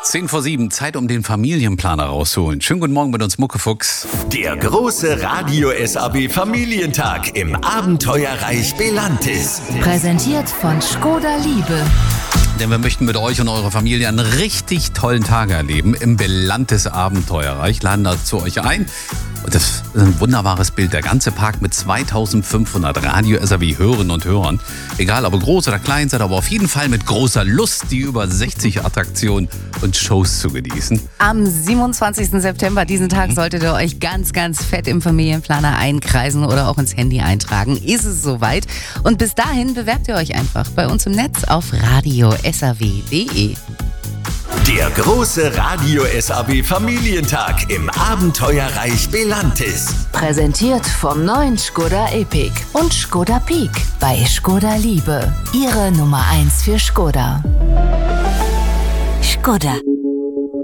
10:07, Zeit, um den Familienplaner rauszuholen. Schönen guten Morgen mit uns, Muckefuchs. Der große Radio SAB Familientag im Abenteuerreich Belantis. Präsentiert von Škoda Liebe. Denn wir möchten mit euch und eurer Familie einen richtig tollen Tag erleben im Belantis Abenteuerreich. Laden dazu euch ein. Und das ist ein wunderbares Bild. Der ganze Park mit 2500 Radio-SAB-Hörerinnen und Hörern. Egal, ob ihr groß oder klein seid, aber auf jeden Fall mit großer Lust, die über 60 Attraktionen und Shows zu genießen. Am 27. September, diesen Tag, solltet ihr euch ganz, ganz fett im Familienplaner einkreisen oder auch ins Handy eintragen. Ist es soweit? Und bis dahin bewerbt ihr euch einfach bei uns im Netz auf radiosaw.de. Der große Radio SAB Familientag im Abenteuerreich Belantis. Präsentiert vom neuen Škoda Epiq und Škoda Peak bei Škoda Liebe. Ihre Nummer 1 für Škoda. Škoda.